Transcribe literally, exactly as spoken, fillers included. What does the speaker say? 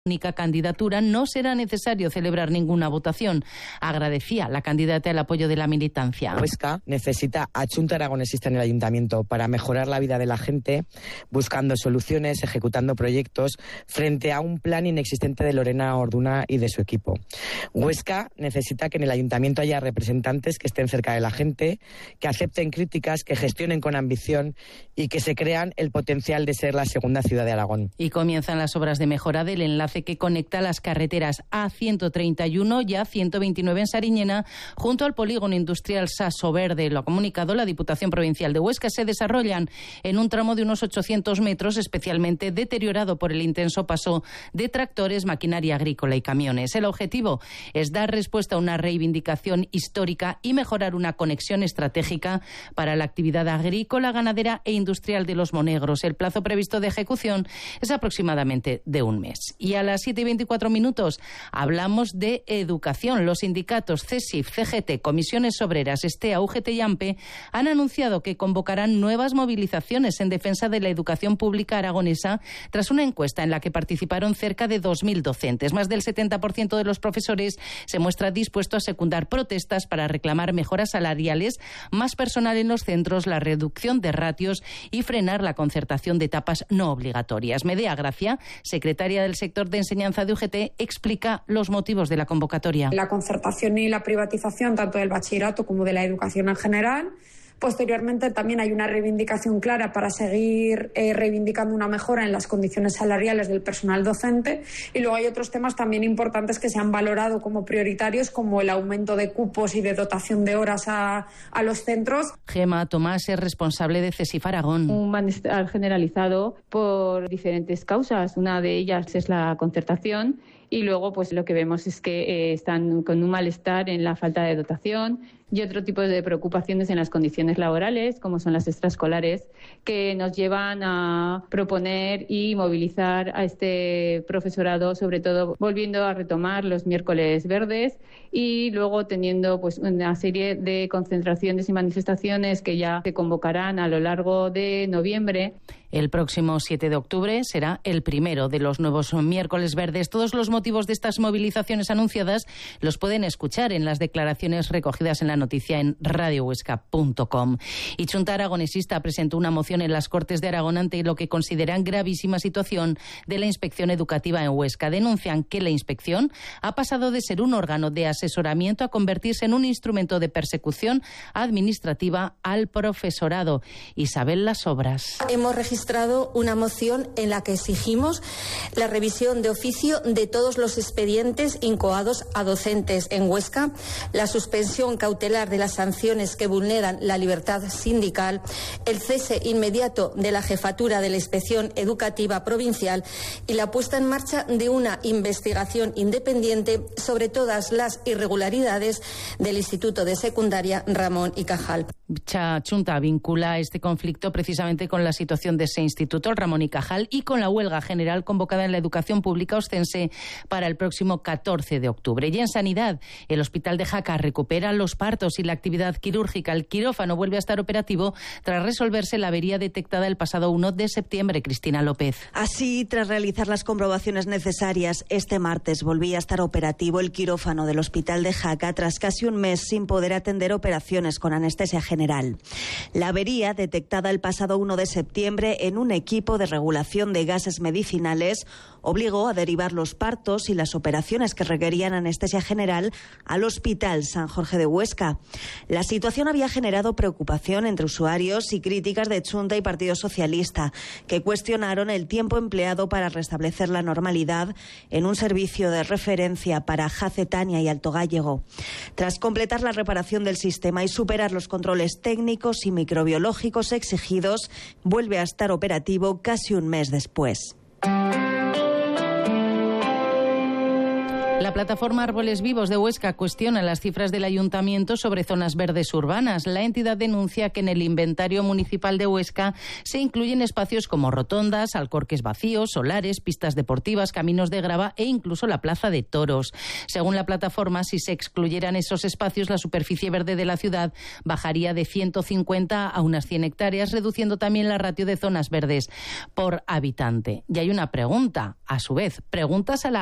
única candidatura, no será necesario celebrar ninguna votación. Agradecía la candidata el apoyo de la militancia. Huesca necesita a Chunta Aragonesista en el ayuntamiento para mejorar la vida de la gente, buscando soluciones, ejecutando proyectos, frente a un plan inexistente de Lorena Orduna y de su equipo. Huesca necesita que en el ayuntamiento haya representantes que estén cerca de la gente, que acepten críticas, que gestionen con ambición y que se crean el potencial de ser la segunda ciudad de Aragón. Y comienzan las obras de mejora del enlace que conecta las carreteras A ciento treinta y uno y A ciento veintinueve en Sariñena junto al polígono industrial Saso Verde. Lo ha comunicado la Diputación Provincial de Huesca. Se desarrollan en un tramo de unos ochocientos metros, especialmente deteriorado por el intenso paso de tractores, maquinaria agrícola y camiones. El objetivo es dar respuesta a una reivindicación histórica y mejorar una conexión estratégica para la actividad agrícola, ganadera e industrial de los Monegros. El plazo previsto de ejecución es aproximadamente de un mes. Y a las siete y veinticuatro minutos hablamos de educación. Los sindicatos C E S I F, C G T, Comisiones Obreras, STEA, U G T y AMPE han anunciado que convocarán nuevas movilizaciones en defensa de la educación pública aragonesa tras una encuesta en la que participaron cerca de dos mil docentes. Más del setenta por ciento de los profesores se muestra dispuesto a secundar protestas para reclamar mejoras salariales, más personal en los centros, la reducción de ratios y frenar la concertación de etapas no obligatorias. Medea Gracia, secretaria del sector de enseñanza de U G T, explica los motivos de la convocatoria. La concertación y la privatización tanto del bachillerato como de la educación en general. Posteriormente también hay una reivindicación clara para seguir eh, reivindicando una mejora en las condiciones salariales del personal docente, y luego hay otros temas también importantes que se han valorado como prioritarios, como el aumento de cupos y de dotación de horas a, a los centros. Gema Tomás es responsable de C E S I F Aragón. Un malestar generalizado por diferentes causas. Una de ellas es la concertación y luego pues lo que vemos es que eh, están con un malestar en la falta de dotación y otro tipo de preocupaciones en las condiciones laborales, como son las extraescolares, que nos llevan a proponer y movilizar a este profesorado, sobre todo volviendo a retomar los miércoles verdes y luego teniendo pues una serie de concentraciones y manifestaciones que ya se convocarán a lo largo de noviembre. El próximo siete de octubre será el primero de los nuevos miércoles verdes. Todos los motivos de estas movilizaciones anunciadas los pueden escuchar en las declaraciones recogidas en la noticia en radio huesca punto com. Y Chunta Aragonesista presentó una moción en las Cortes de Aragón ante lo que consideran gravísima situación de la inspección educativa en Huesca. Denuncian que la inspección ha pasado de ser un órgano de asesoramiento a convertirse en un instrumento de persecución administrativa al profesorado. Isabel Lasobras. Hemos registrado una moción en la que exigimos la revisión de oficio de todos los expedientes incoados a docentes en Huesca, la suspensión cautelar de las sanciones que vulneran la libertad sindical, el cese inmediato de la jefatura de la Inspección Educativa Provincial y la puesta en marcha de una investigación independiente sobre todas las irregularidades del Instituto de Secundaria Ramón y Cajal. Chunta vincula este conflicto precisamente con la situación de ese instituto, el Ramón y Cajal, y con la huelga general convocada en la educación pública ostense para el próximo catorce de octubre. Y en sanidad, el Hospital de Jaca recupera los partos y la actividad quirúrgica. El quirófano vuelve a estar operativo tras resolverse la avería detectada el pasado uno de septiembre. Cristina López. Así, tras realizar las comprobaciones necesarias, este martes volvía a estar operativo el quirófano del Hospital de Jaca tras casi un mes sin poder atender operaciones con anestesia general. La avería, detectada el pasado uno de septiembre en un equipo de regulación de gases medicinales, obligó a derivar los partos y las operaciones que requerían anestesia general al Hospital San Jorge de Huesca. La situación había generado preocupación entre usuarios y críticas de Chunta y Partido Socialista, que cuestionaron el tiempo empleado para restablecer la normalidad en un servicio de referencia para Jacetania y Alto Gállego. Tras completar la reparación del sistema y superar los controles técnicos y microbiológicos exigidos, vuelve a estar operativo casi un mes después. La plataforma Árboles Vivos de Huesca cuestiona las cifras del ayuntamiento sobre zonas verdes urbanas. La entidad denuncia que en el inventario municipal de Huesca se incluyen espacios como rotondas, alcorques vacíos, solares, pistas deportivas, caminos de grava e incluso la plaza de toros. Según la plataforma, si se excluyeran esos espacios, la superficie verde de la ciudad bajaría de ciento cincuenta a unas cien hectáreas, reduciendo también la ratio de zonas verdes por habitante. Y hay una pregunta, a su vez, preguntas a la